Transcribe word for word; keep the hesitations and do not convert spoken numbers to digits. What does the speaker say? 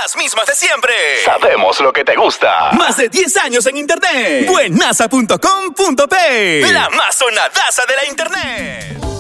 las mismas de siempre. Sabemos lo que te gusta. Más de diez años en internet. Buenaza punto com punto pe. La más sonadaza de la internet.